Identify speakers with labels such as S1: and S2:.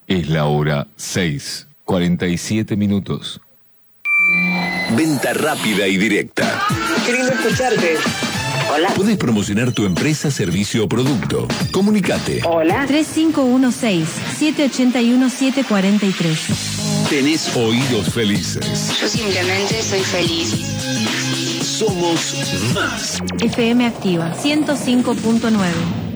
S1: Es la hora 6:47.
S2: Venta rápida y directa.
S3: Qué lindo escucharte. Hola.
S2: Podés promocionar tu empresa, servicio o producto. Comunicate.
S3: Hola.
S4: 3516-781-743.
S2: Tenés oídos felices.
S5: Yo simplemente soy feliz.
S2: Somos más.
S4: FM Activa 105.9.